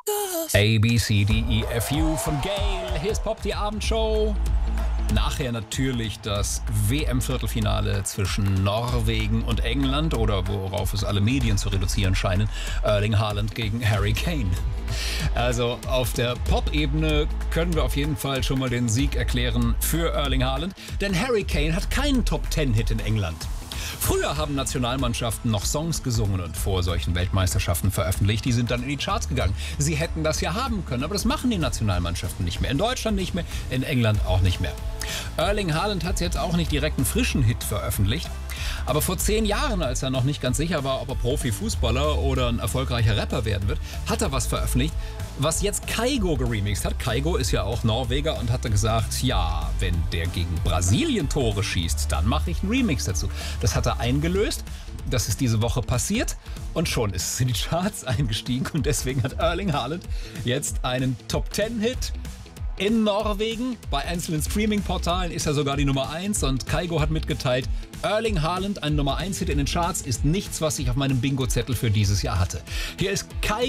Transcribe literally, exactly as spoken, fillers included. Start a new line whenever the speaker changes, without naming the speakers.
A, B, C, D, E, F, U von Gayle. Hier ist Pop, die Abendshow. Nachher natürlich das W M-Viertelfinale zwischen Norwegen und England oder worauf es alle Medien zu reduzieren scheinen, Erling Haaland gegen Harry Kane. Also auf der Pop-Ebene können wir auf jeden Fall schon mal den Sieg erklären für Erling Haaland, denn Harry Kane hat keinen Top-Ten-Hit in England. Früher haben Nationalmannschaften noch Songs gesungen und vor solchen Weltmeisterschaften veröffentlicht. Die sind dann in die Charts gegangen. Sie hätten das ja haben können, aber das machen die Nationalmannschaften nicht mehr. In Deutschland nicht mehr, in England auch nicht mehr. Erling Haaland hat jetzt auch nicht direkt einen frischen Hit veröffentlicht. Aber vor zehn Jahren, als er noch nicht ganz sicher war, ob er Profifußballer oder ein erfolgreicher Rapper werden wird, hat er was veröffentlicht, was jetzt Kygo geremixed hat. Kygo ist ja auch Norweger und hatte gesagt, ja, wenn der gegen Brasilien Tore schießt, dann mache ich einen Remix dazu. Das hat er eingelöst. Das ist diese Woche passiert und schon ist es in die Charts eingestiegen und deswegen hat Erling Haaland jetzt einen Top-Ten-Hit in Norwegen. Bei einzelnen Streaming-Portalen ist er sogar die Nummer eins und Kygo hat mitgeteilt, Erling Haaland, ein Nummer eins Hit in den Charts, ist nichts, was ich auf meinem Bingo-Zettel für dieses Jahr hatte. Hier ist Kygo.